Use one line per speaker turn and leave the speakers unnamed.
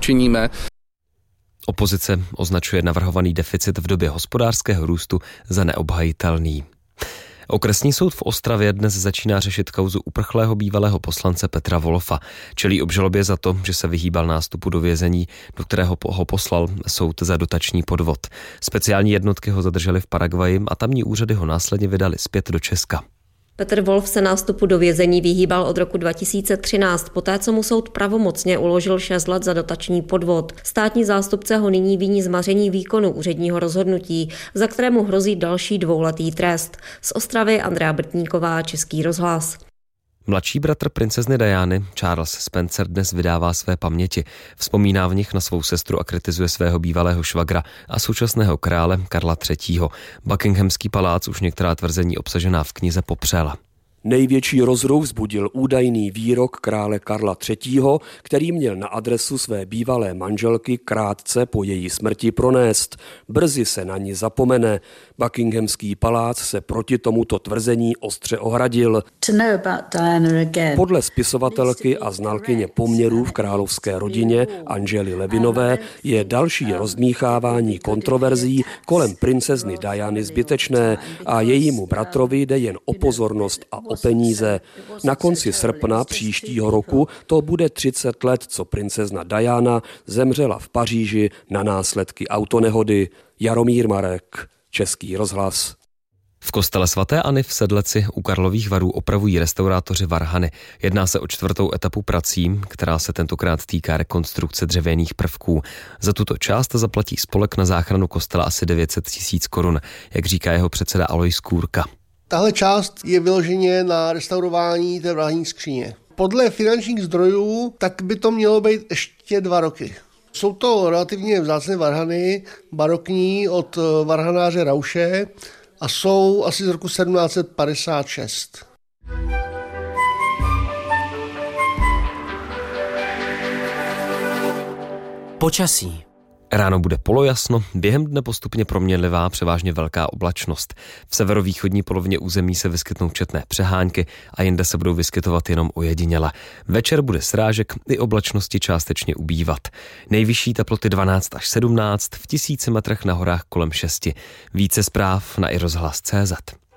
učiníme.
Opozice označuje navrhovaný deficit v době hospodářského růstu za neobhajitelný. Okresní soud v Ostravě dnes začíná řešit kauzu uprchlého bývalého poslance Petra Wolfa. Čelí obžalobě za to, že se vyhýbal nástupu do vězení, do kterého ho poslal soud za dotační podvod. Speciální jednotky ho zadržely v Paraguaji a tamní úřady ho následně vydali zpět do Česka.
Petr Wolf se nástupu do vězení vyhýbal od roku 2013, poté co mu soud pravomocně uložil 6 let za dotační podvod. Státní zástupce ho nyní viní z maření výkonu úředního rozhodnutí, za kterému hrozí další 2letý trest. Z Ostravy Andrea Brtníková, Český rozhlas.
Mladší bratr princezny Diany, Charles Spencer, dnes vydává své paměti. Vzpomíná v nich na svou sestru a kritizuje svého bývalého švagra a současného krále Karla III. Buckinghamský palác už některá tvrzení obsažená v knize popřel.
Největší rozruch vzbudil údajný výrok krále Karla III., který měl na adresu své bývalé manželky krátce po její smrti pronést. Brzy se na ní zapomene. Buckinghamský palác se proti tomuto tvrzení ostře ohradil. Podle spisovatelky a znalkyně poměrů v královské rodině Angely Levinové je další rozmíchávání kontroverzí kolem princezny Diany zbytečné a jejímu bratrovi jde jen o pozornost a o peníze. Na konci srpna příštího roku to bude 30 let, co princezna Diana zemřela v Paříži na následky autonehody. Jaromír Marek, Český rozhlas.
V kostele svaté Anny v Sedleci u Karlových Varů opravují restaurátoři varhany. Jedná se o 4. etapu prací, která se tentokrát týká rekonstrukce dřevěných prvků. Za tuto část zaplatí spolek na záchranu kostela asi 900 000 korun, jak říká jeho předseda Alois Kůrka.
Tahle část je vyloženě na restaurování té vrahní skříně. Podle finančních zdrojů tak by to mělo být ještě 2 roky. Jsou to relativně vzácné varhany, barokní od varhanáře Rauše a jsou asi z roku 1756.
Počasí.
Ráno bude polojasno, během dne postupně proměnlivá, převážně velká oblačnost. V severovýchodní polovině území se vyskytnou četné přehánky a jinde se budou vyskytovat jenom ojediněle. Večer bude srážek i oblačnosti částečně ubývat. Nejvyšší teploty 12 až 17, v 1000 metrech na horách kolem 6. Více zpráv na iRozhlas.cz.